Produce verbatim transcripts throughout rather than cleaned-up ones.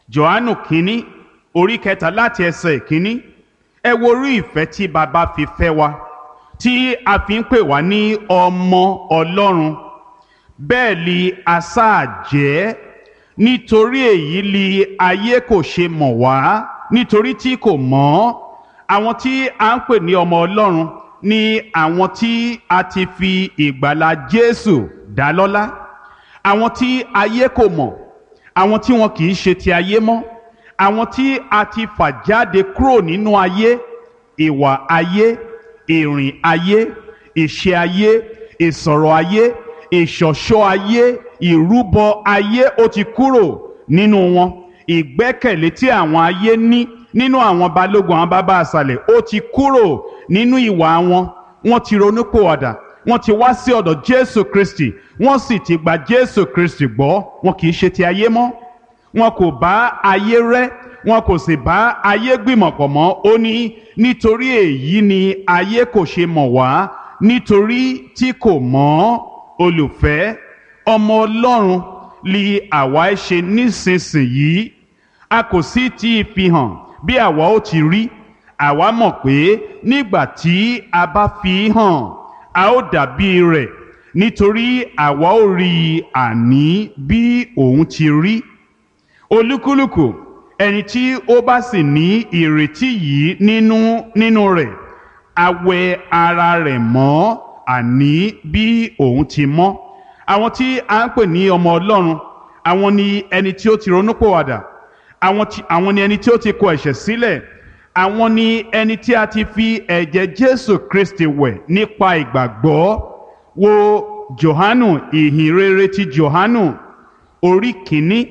Jòhánù kínní orí kẹta láti ẹsẹ̀ ìkíní. Ẹ wo orí ìfẹ́ tí baba fi fẹ́ wa, tí a fi ń pè wá ní ọmọ Ọlọ́run. Bẹ́ẹ̀ li a sáà jẹ́, nítorí èyí li ayé kò ṣe mọ̀ wá, nítorí tí kò mọ̀. Àwọn tí a ń pè ní ọmọ Ọlọ́run ni àwọn tí a ti fi ìgbàlà Jésù dá lọ́lá. Àwọn tí ayé kò mọ̀, àwọn tí wọn kì í ṣe ti ayé mọ́, àwọn tí a ti fà jáde kúrò nínú ayé, ìwà ayé, ìrìn ayé, ìṣe ayé, ìsọ̀rọ̀ ayé, ìṣọ̀ṣọ́ ayé, ìrúbọ ayé ó ti kúrò nínú wọn. Ìgbẹ́kẹ̀lé tí àwọn ayé ní nínú àwọn balógun àwọn bàbá àṣàlẹ̀ ó ti kúrò nínú ìwà wọn. Wọ́n ti ronúpìwàdà, wọ́n ti wá sí ọ̀dọ̀ Jésù Kristi, wọ́n sì ti gba Jésù Kristi gbọ́. Wọn kì í ṣe ti ayé mọ́, wọn kò bá ayé rẹ́, wọn kò sì bá ayé gbìmọ̀pọ̀ mọ́. Ó ní nítorí èyí ni ayé kò ṣe mọ̀ wá, nítorí tí kò mọ̀. Olùfẹ́, ọmọ Ọlọ́run li àwa ṣe nísinsìnyí, a kò sì tí ì fi hàn bí àwa ó ti rí. Àwa mọ̀ pé nígbà tí a bá fi hàn, a ó dàbí rẹ̀, nítorí àwa ó rí i àní bí òun ti rí. Olúkúlùkù ẹni tí ó bá sì ní ìrètí yìí nínú nínú rẹ̀, a wẹ ara rẹ̀ mọ́ àní bí òun ti mọ́. Àwọn tí a ń pè ní ọmọ Ọlọ́run, àwọn ni ẹni tí ó ti ronúpìwàdà, àwọn tí àwọn ni ẹni tí ó ti kọ ẹ̀ṣẹ̀ sílẹ̀, àwọn ni ẹni tí a ti fi ẹ̀jẹ̀ Jésù Kristi wẹ̀ nípa ìgbàgbọ́. Wo Jòhánù, ìhìn rere ti Jòhánù orí kìíní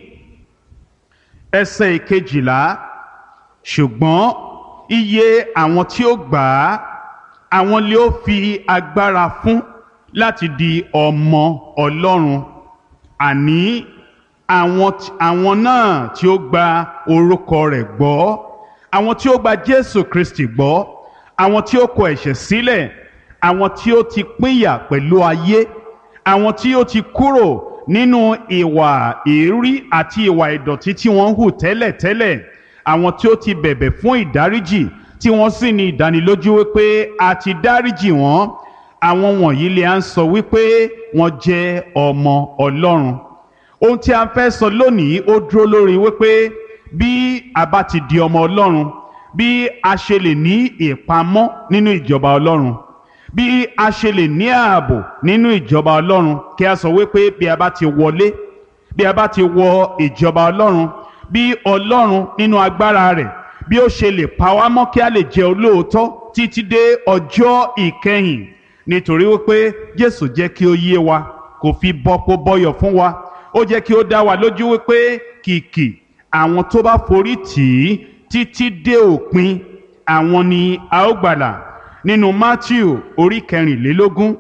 ẹsẹ̀ ìkejìlá. Ṣùgbọ́n iye àwọn tí ó gbà á, àwọn lé ó fi agbára fún láti di ọmọ Ọlọ́run, àní àwọn àwọn náà tí ó gba orúkọ rẹ̀ gbọ́, àwọn tí ó gba Jésù Kristi gbọ́, àwọn tí ó kọ ẹ̀ṣẹ̀ sílẹ̀, àwọn tí ó ti pínyà pẹ̀lú ayé, àwọn tí ó ti kúrò nínú ìwà èérí àti ìwà ìdọ̀tí tí wọ́n ń hù tẹ́lẹ̀tẹ́lẹ̀, àwọn tí ó ti bẹ̀bẹ̀ fún ìdáríjì tí wọ́n sì ní ìdánilójú wípé a ti dáríjì wọ́n. Àwọn wọ̀nyí lè à ń sọ wípé wọ́n jẹ́ ọmọ Ọlọ́run. Ohun tí a fẹ́ sọ lónìí ó dúró lórí wípé bí a bá ti di ọmọ Ọlọ́run, bí a ṣe lè ní ìpamọ́ nínú ìjọba Ọlọ́run, bí a ṣe lè ní ààbò nínú ìjọba Ọlọ́run. Kí a sọ wípé bí a bá ti wọlé, bí a bá ti wọ ìjọba Ọlọ́run, bí Ọlọ́run nínú agbára rẹ̀ bí ó ṣe lè pa wá mọ́ kí a lè jẹ́ olóòótọ́ títí dé ọjọ́ ìkẹyìn. Nítorí wípé Jésù jẹ́ kí ó yé wa, kò fi bọ́pọ̀ bọ́yọ̀ fún wa. Ó jẹ́ kí ó dá wa lójú wípé kìkì àwọn tó bá forí tì í títí dé òpin, àwọn ni a ó gbàlà. Nínú Mátíù orí kẹrìnlélógún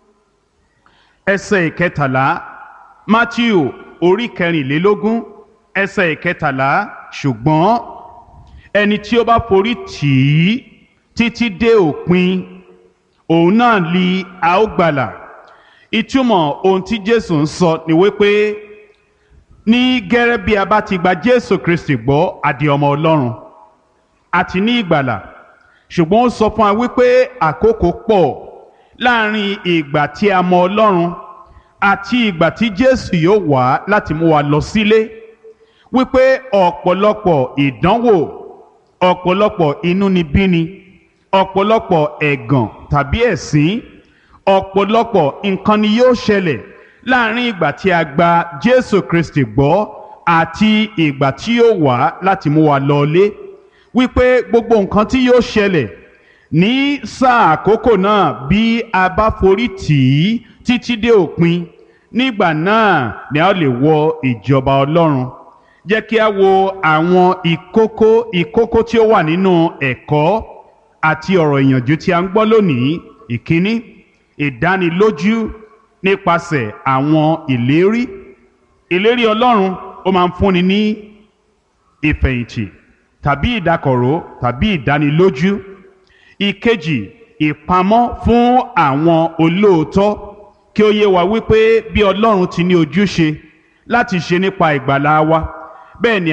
ẹsẹ̀ ìkẹtàlá, Mátíù orí kẹrìnlélógún ẹsẹ̀ ìkẹtàlá. Ṣùgbọ́n ẹni tí ó bá forí tì í títí dé òpin, òun náà li a ó gbàlà. Ìtumọ̀ ohun tí Jésù ń sọ ni wípé ní gẹ́rẹ́ bí a bá ti gba Jésù Kristi gbọ́, a di ọmọ Ọlọ́run, àti ní ìgbàlà. Ṣùgbọ́n ó sọ fún wa wípé àkókò pọ̀ láàrin ìgbà tí a mọ Ọlọ́run àti ìgbà tí Jésù yóò wá láti mú wa lọ sílé. Wípé ọ̀pọ̀lọpọ̀ ìdánwò, ọ̀pọ̀lọpọ̀ inúnibíni, ọ̀pọ̀lọpọ̀ ẹ̀gàn tàbí ẹ̀sín, ọ̀pọ̀lọpọ̀ nǹkan ni yóò ṣẹlẹ̀ láàrin ìgbà tí a gba Jésù Kristi gbọ́ àti ìgbà tí yóò wá láti mú wa lọlé. Wípé gbogbo nǹkan tí yóò ṣẹlẹ̀ ní sáà àkókò náà, bí a bá forí tì í títí dé òpin, nígbà náà ni a lè wọ ìjọba Ọlọ́run. Jẹ́ kí a wo àwọn ìkókó ìkókó tí ó wà nínú ẹ̀kọ́ àti ọ̀rọ̀ ìyànjú tí a ń gbọ́ lónìí. Ìkíní, ìdánilójú nípasẹ̀ àwọn ìlérí. Ìlérí Ọlọ́run ó máa ń fúnni ní ìfẹ̀yìntì tàbí ìdákọ̀ró tàbí ìdánilójú. Ìkejì, ìpamọ́ fún àwọn olóòótọ́, kí ó yé wa wípé bí Ọlọ́run ti ní ojúṣe láti ṣe nípa ìgbàlà wa, bẹ́ẹ̀ ni